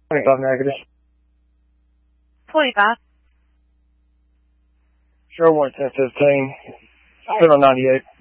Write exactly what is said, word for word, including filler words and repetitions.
twenty-five negative. twenty-five. Zero one ten fifteen. Seven ninety-eight.